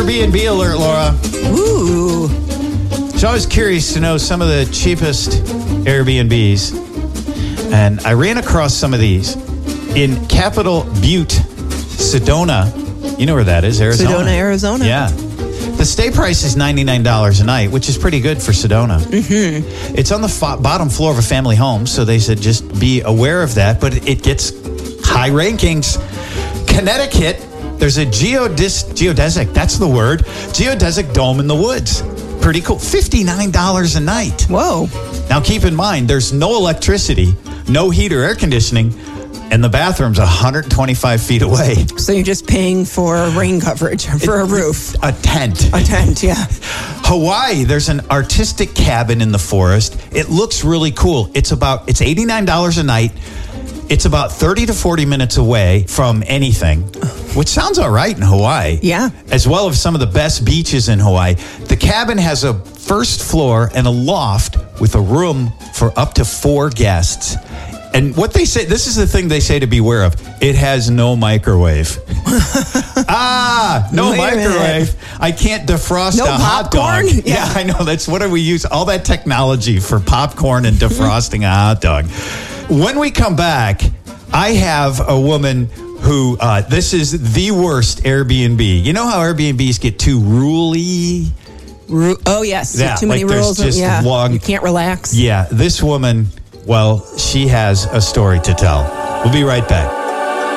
Airbnb alert, Laura. Ooh. So I was curious to know some of the cheapest Airbnbs, and I ran across some of these in Capitol Butte, Sedona. You know where that is, Arizona. Sedona, Arizona. Yeah. The stay price is $99 a night, which is pretty good for Sedona. Mm-hmm. It's on the bottom floor of a family home, so they said just be aware of that, but it gets high rankings. Connecticut, there's a geodesic, that's the word, geodesic dome in the woods. Pretty cool. $59 a night. Whoa. Now keep in mind, there's no electricity, no heat or air conditioning, and the bathroom's 125 feet away. So you're just paying for rain coverage, for a roof. A tent. A tent, yeah. Hawaii, there's an artistic cabin in the forest. It looks really cool. It's $89 a night. It's about 30 to 40 minutes away from anything, which sounds all right in Hawaii. Yeah. As well as some of the best beaches in Hawaii. The cabin has a first floor and a loft with a room for up to 4 guests. And what they say, this is the thing they say to beware of. It has no microwave. No microwave. I can't defrost a hot dog. Yeah, I know. That's what do we use? All that technology for popcorn and defrosting a hot dog. When we come back, I have a woman who, this is the worst Airbnb. You know how Airbnbs get too ruly? Oh, yes. Yeah, too many like rules. Just long, you can't relax. Yeah, this woman, well, she has a story to tell. We'll be right back.